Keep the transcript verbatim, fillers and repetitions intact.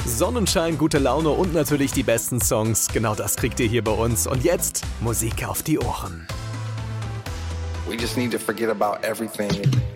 Sonnenschein, gute Laune und natürlich die besten Songs. Genau das kriegt ihr hier bei uns. Und jetzt Musik auf die Ohren. We just need to forget about everything.